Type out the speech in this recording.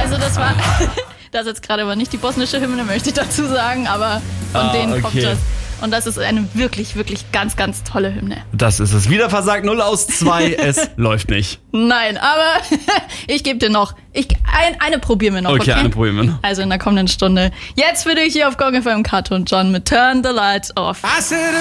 Also das war... Das ist jetzt gerade aber nicht die bosnische Hymne, möchte ich dazu sagen, aber von denen kommt das. Und das ist eine wirklich, wirklich ganz, ganz tolle Hymne. Das ist es. Wieder versagt 0 aus 2. Es läuft nicht. Nein, aber ich gebe dir noch. Eine probieren wir noch, okay? Eine probieren wir noch. Also in der kommenden Stunde. Jetzt für dich hier auf Gong FM Kato und John mit Turn the Lights Off.